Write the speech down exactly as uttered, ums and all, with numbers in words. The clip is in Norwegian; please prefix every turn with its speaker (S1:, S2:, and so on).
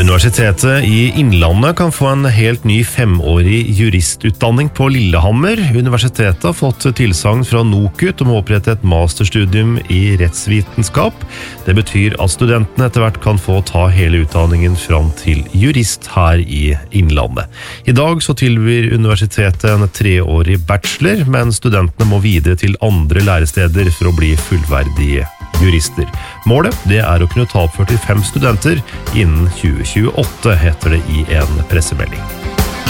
S1: Universitetet i Innlandet kan få en helt ny femårig juristutdanning på Lillehammer. Universitetet har fått tilsagn fra NOKUT om å opprette et masterstudium i rettsvitenskap. Det betyr at studentene etter hvert kan få ta hele utdanningen fram til jurist her i Innlandet. I dag så tilbyr universitetet en treårig bachelor, men studentene må videre til andre læresteder for å bli fullverdige jurister. Målet det er å kunne ta opp førtifem studenter innen tjue tjueåtte, heter det i en pressemelding.